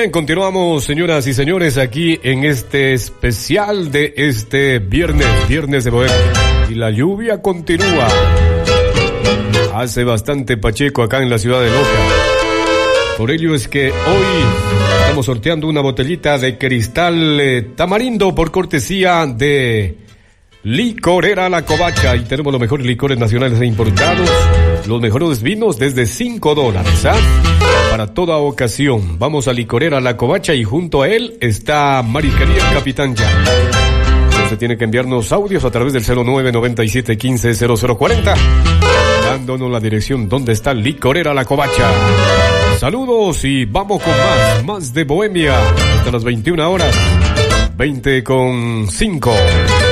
Bien, continuamos, señoras y señores, aquí en este especial de este viernes de Bohemia. Y la lluvia continúa. Hace bastante pacheco acá en la ciudad de Loja. Por ello es que hoy estamos sorteando una botellita de cristal tamarindo por cortesía de Licorera La Covacha. Y tenemos los mejores licores nacionales e importados, los mejores vinos desde $5, ¿ah? Para toda ocasión. Vamos a Licorera La Covacha y junto a él está Marisquería Capitán Ya. Usted tiene que enviarnos audios a través del 0997150040, dándonos la dirección donde está Licorera La Covacha. Saludos y vamos con más de Bohemia hasta las 21 horas, 20:05.